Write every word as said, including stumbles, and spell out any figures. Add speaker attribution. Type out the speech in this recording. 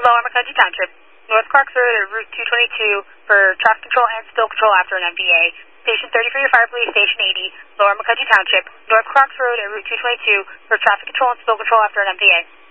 Speaker 1: Lower McCudgy Township. North Clarks Road at Route two twenty-two for traffic control and spill control after an M V A. Station thirty-three, Fire Police, Station eighty, Lower McCudgy Township. North Clarks Road at Route two twenty-two for traffic control and spill control after an M V A.